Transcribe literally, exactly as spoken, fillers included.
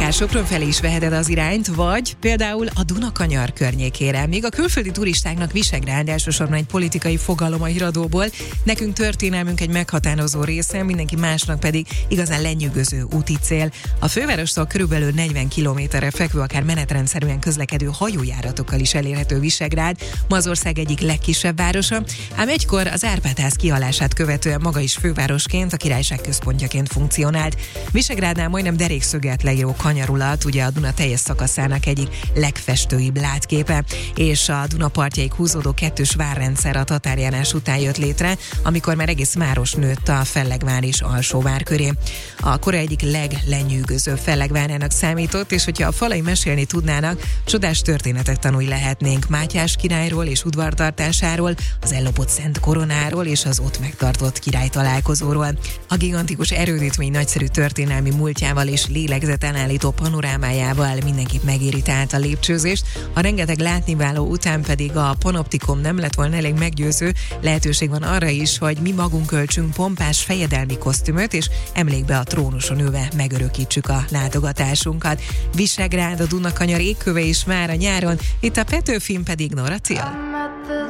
akár Sopron felé is veheted az irányt, vagy például a Dunakanyar környékére. Még a külföldi turistáknak Visegrád elsősorban egy politikai fogalom a híradóból, nekünk történelmünk egy meghatározó része, mindenki másnak pedig igazán lenyűgöző úti cél. A fővárostól körülbelül negyven kilométerre fekvő, akár menetrendszerűen közlekedő hajójáratokkal is elérhető Visegrád, ma az ország egyik legkisebb városa, ám egykor az Árpád-ház kihalását követően maga is fővárosként, a királyság központjaként funkcionált. Visegrádnál majdnem derékszöget leíró kanyarulat, ugye a Duna teljes szakaszának egyik legfestőibb látképe, és a Duna partjaig húzódó kettős várrendszer a tatárjárás után jött létre, amikor már egész város nőtt a Fellegvár és Alsóvár köré. A kora egyik leglenyűgözőbb fellegvárának számított, és hogyha a falai mesélni tudnának, csodás történetek tanúi lehetnénk Mátyás királyról és udvartartásáról, az ellopott Szent Koronáról és az ott megtartott király találkozóról. A gigantikus erődítmény nagyszerű történelmi múltjával és lélegzetelállító panorámájával mindenkit megirritált a lépcsőzést, a rengeteg látnivaló után pedig a panoptikum nem lett volna elég meggyőző, lehetőség van arra is, hogy mi magunk költsünk pompás fejedelmi kosztümöt, és emlékbe a trónuson ülve megörökítsük a látogatásunkat. Visegrád, a Dunakanyar égköve is már a nyáron, itt a Petőfin pedig Nora Cial.